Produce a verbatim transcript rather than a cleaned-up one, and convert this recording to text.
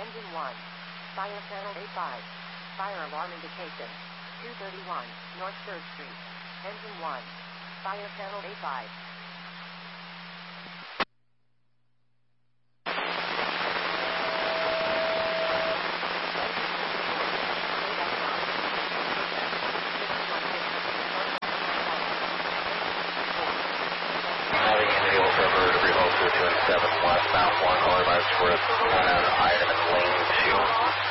Engine one. Fire channel A five. Fire alarm indication. two thirty-one, North third Street. Engine one. Fire channel A five. two seven westbound one, Oliver Square, item in lane two.